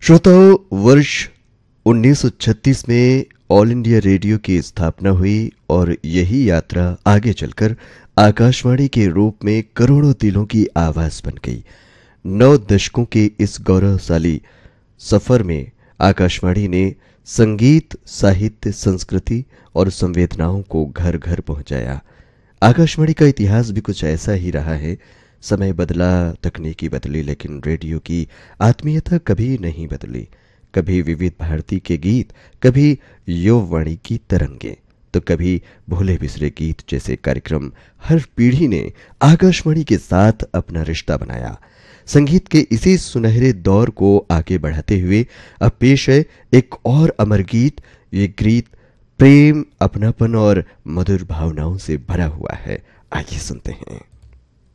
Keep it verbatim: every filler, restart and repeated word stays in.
श्रोताओं, वर्ष उन्नीस सौ छत्तीस में ऑल इंडिया रेडियो की स्थापना हुई और यही यात्रा आगे चलकर आकाशवाणी के रूप में करोड़ों दिलों की आवाज बन गई। नौ दशकों के इस गौरवशाली सफर में आकाशवाणी ने संगीत, साहित्य, संस्कृति और संवेदनाओं को घर घर पहुंचाया। आकाशवाणी का इतिहास भी कुछ ऐसा ही रहा है। समय बदला, तकनीकी बदली, लेकिन रेडियो की आत्मीयता कभी नहीं बदली। कभी विविध भारती के गीत, कभी युववाणी की तरंगे, तो कभी भूले बिसरे गीत जैसे कार्यक्रम। हर पीढ़ी ने आकाशवाणी के साथ अपना रिश्ता बनाया। संगीत के इसी सुनहरे दौर को आगे बढ़ाते हुए अब पेश है एक और अमर गीत। ये गीत प्रेम, अपनापन और मधुर भावनाओं से भरा हुआ है। आइए सुनते हैं।